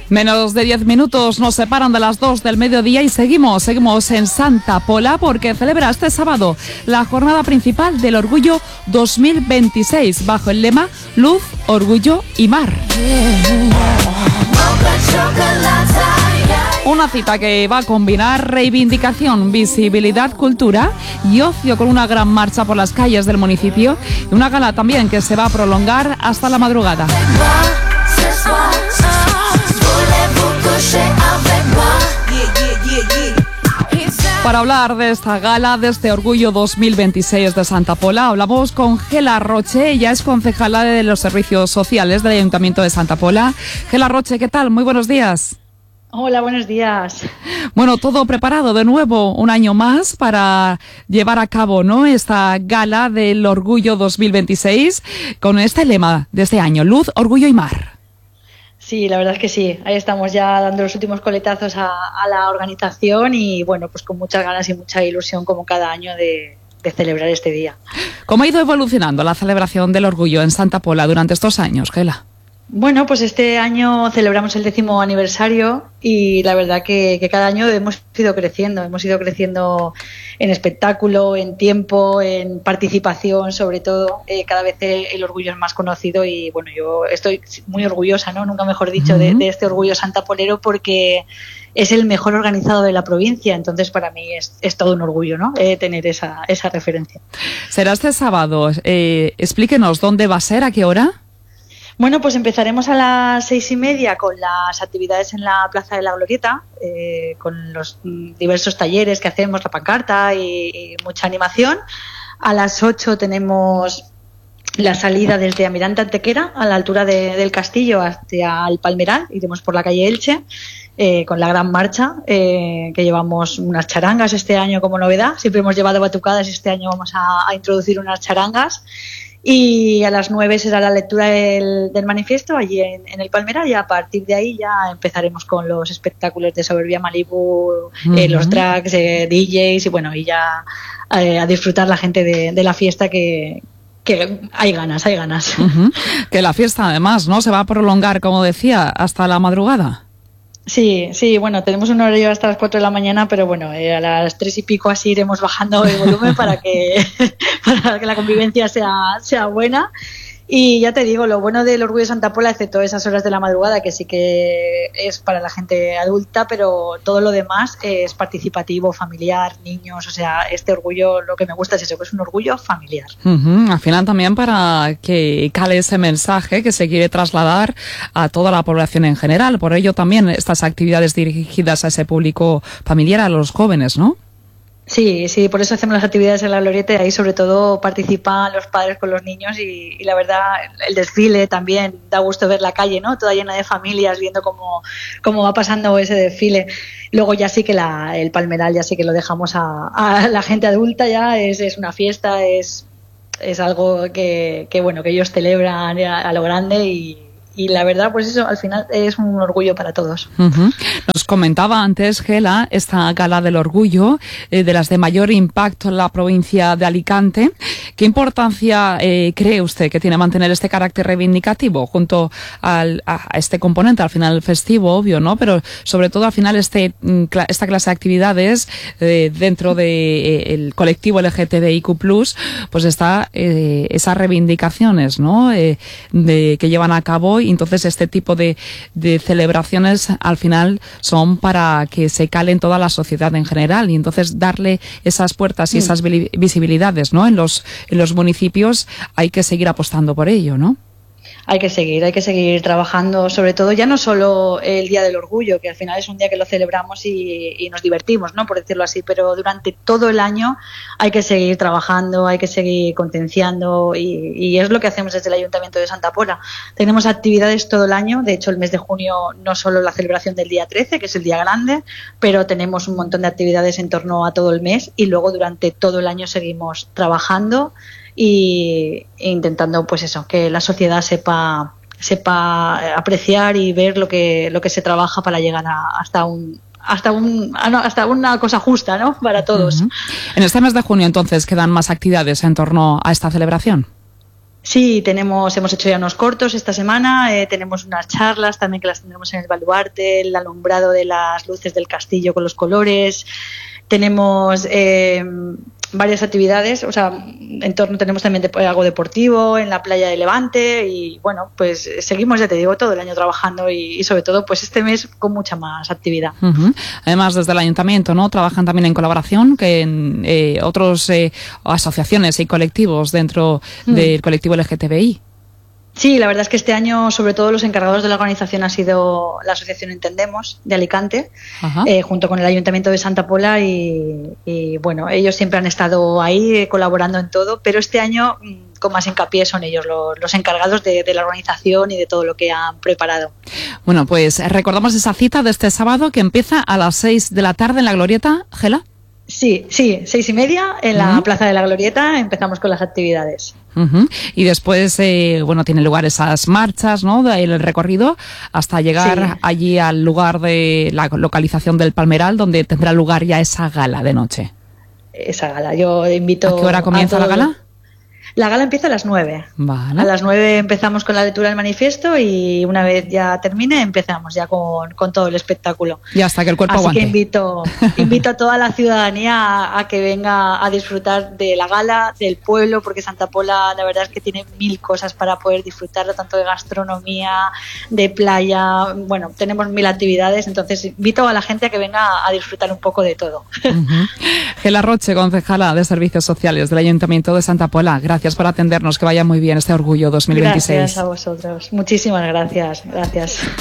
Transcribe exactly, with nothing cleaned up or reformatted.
Menos de diez minutos nos separan de las dos del mediodía y seguimos, seguimos en Santa Pola porque celebra este sábado la jornada principal del Orgullo dos mil veintiséis bajo el lema Luz, Orgullo y Mar. Una cita que va a combinar reivindicación, visibilidad, cultura y ocio con una gran marcha por las calles del municipio y una gala también que se va a prolongar hasta la madrugada. Para hablar de esta gala, de este Orgullo dos mil veintiséis de Santa Pola, hablamos con Gela Roche. Ella es concejala de los servicios sociales del Ayuntamiento de Santa Pola. Gela Roche, ¿qué tal? Muy buenos días. Hola, buenos días. Bueno, todo preparado de nuevo un año más para llevar a cabo, ¿no?, esta gala del Orgullo dos mil veintiséis con este lema de este año, Luz, Orgullo y Mar. Sí, la verdad es que sí. Ahí estamos ya dando los últimos coletazos a, a la organización y, bueno, pues con muchas ganas y mucha ilusión como cada año de, de celebrar este día. ¿Cómo ha ido evolucionando la celebración del Orgullo en Santa Pola durante estos años, Gela? Bueno, pues este año celebramos el décimo aniversario y la verdad que, que cada año hemos ido creciendo, hemos ido creciendo en espectáculo, en tiempo, en participación, sobre todo. Eh, cada vez el orgullo es más conocido y bueno, yo estoy muy orgullosa, ¿no? Nunca mejor dicho, uh-huh. de, de este orgullo santapolero porque es el mejor organizado de la provincia, entonces para mí es, es todo un orgullo, ¿no? Eh, tener esa, esa referencia. Será este sábado. Eh, explíquenos dónde va a ser, a qué hora. Bueno, pues empezaremos a las seis y media con las actividades en la Plaza de la Glorieta, eh, con los diversos talleres que hacemos, la pancarta y, y mucha animación. A las ocho tenemos la salida desde Almirante Antequera, a la altura de, del castillo, hacia el Palmeral. Iremos por la calle Elche, eh, con la gran marcha, eh, que llevamos unas charangas este año como novedad. Siempre hemos llevado batucadas y este año vamos a, a introducir unas charangas. Y a las nueve será la lectura del, del manifiesto allí en, en el Palmeral y a partir de ahí ya empezaremos con los espectáculos de Soberbia Malibu, uh-huh. eh, los drags, eh, D Js y bueno, y ya eh, a disfrutar la gente de, de la fiesta que, que hay ganas, hay ganas. Uh-huh. Que la fiesta además, ¿no?, se va a prolongar, como decía, hasta la madrugada. Sí, sí, bueno, tenemos un horario hasta las cuatro de la mañana, pero bueno, eh, a las tres y pico así iremos bajando el volumen para que para que la convivencia sea, sea buena. Y ya te digo, lo bueno del Orgullo de Santa Pola, excepto esas horas de la madrugada, que sí que es para la gente adulta, pero todo lo demás es participativo, familiar, niños, o sea, este orgullo, lo que me gusta es eso, que es un orgullo familiar. Uh-huh. Al final también para que cale ese mensaje que se quiere trasladar a toda la población en general, por ello también estas actividades dirigidas a ese público familiar, a los jóvenes, ¿no? Sí, sí, por eso hacemos las actividades en la Glorieta y ahí sobre todo participan los padres con los niños y, y la verdad el desfile también da gusto ver la calle, ¿no?, toda llena de familias viendo cómo, cómo va pasando ese desfile. Luego ya sí que la, el Palmeral ya sí que lo dejamos a, a la gente adulta, ya es, es una fiesta, es, es algo que, que bueno, que ellos celebran a, a lo grande y Y la verdad, pues eso, al final es un orgullo para todos. Uh-huh. Nos comentaba antes, Gela, esta gala del orgullo, eh, de las de mayor impacto en la provincia de Alicante. ¿Qué importancia eh, cree usted que tiene mantener este carácter reivindicativo junto al, a, a este componente, al final festivo, obvio, ¿no? Pero sobre todo al final este esta clase de actividades eh, dentro del de, eh, colectivo L G T B I Q plus, pues está eh, esas reivindicaciones, ¿no?, eh, de, que llevan a cabo. Y entonces este tipo de, de celebraciones al final son para que se cale en toda la sociedad en general y entonces darle esas puertas y esas visibilidades, ¿no?, en los, en los municipios hay que seguir apostando por ello, ¿no? Hay que seguir, hay que seguir trabajando, sobre todo ya no solo el Día del Orgullo, que al final es un día que lo celebramos y, y nos divertimos, ¿no?, por decirlo así, pero durante todo el año hay que seguir trabajando, hay que seguir concienciando y, y es lo que hacemos desde el Ayuntamiento de Santa Pola. Tenemos actividades todo el año, de hecho el mes de junio no solo la celebración del día trece, que es el día grande, pero tenemos un montón de actividades en torno a todo el mes y luego durante todo el año seguimos trabajando y intentando, pues eso, que la sociedad sepa sepa apreciar y ver lo que lo que se trabaja para llegar a, hasta un hasta un hasta una cosa justa, ¿no?, para todos. Uh-huh. En este mes de junio entonces quedan más actividades en torno a esta celebración. Sí, tenemos, hemos hecho ya unos cortos esta semana, eh, tenemos unas charlas también que las tendremos en el baluarte, el alumbrado de las luces del castillo con los colores, tenemos eh, varias actividades, o sea, en torno tenemos también de, algo deportivo en la playa de Levante y bueno, pues seguimos, ya te digo, todo el año trabajando y, y sobre todo pues este mes con mucha más actividad. Uh-huh. Además, desde el ayuntamiento, ¿no? Trabajan también en colaboración que en eh, otros eh, asociaciones y colectivos dentro uh-huh. del colectivo L G T B I. Sí, la verdad es que este año, sobre todo, los encargados de la organización ha sido la Asociación Entendemos de Alicante, eh, junto con el Ayuntamiento de Santa Pola y, y, bueno, ellos siempre han estado ahí eh, colaborando en todo, pero este año con más hincapié son ellos los, los encargados de, de la organización y de todo lo que han preparado. Bueno, pues recordamos esa cita de este sábado que empieza a las seis de la tarde en la Glorieta, Gela. Sí, sí, seis y media en la uh-huh. Plaza de la Glorieta empezamos con las actividades. Uh-huh. Y después, eh, bueno, tienen lugar esas marchas, ¿no? El recorrido hasta llegar sí. allí al lugar de la localización del Palmeral, donde tendrá lugar ya esa gala de noche. Esa gala, yo invito. ¿A qué hora comienza la gala? La gala empieza a las nueve. Vale. A las nueve empezamos con la lectura del manifiesto y una vez ya termine empezamos ya con, con todo el espectáculo. Y hasta que el cuerpo Así aguante. Así que invito, invito a toda la ciudadanía a, a que venga a disfrutar de la gala, del pueblo, porque Santa Pola la verdad es que tiene mil cosas para poder disfrutarlo, tanto de gastronomía, de playa, bueno, tenemos mil actividades, entonces invito a la gente a que venga a disfrutar un poco de todo. Uh-huh. Gela Roche, concejala de Servicios Sociales del Ayuntamiento de Santa Pola, gracias por atendernos, que vaya muy bien este Orgullo dos mil veintiséis. Gracias a vosotros, muchísimas gracias, gracias.